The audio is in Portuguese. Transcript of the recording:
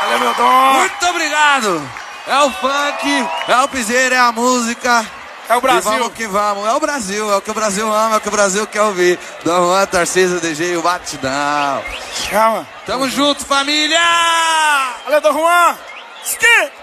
Valeu, meu dom. Muito obrigado. É o funk, é o piseiro, é a música. É o Brasil. E vamos que vamos. É o Brasil, é o que o Brasil ama, é o que o Brasil quer ouvir. Dom Juan, Tarcísio, DJ e o Batidão. Chama. Tamo junto, família! Valeu, Dom Juan. Ski!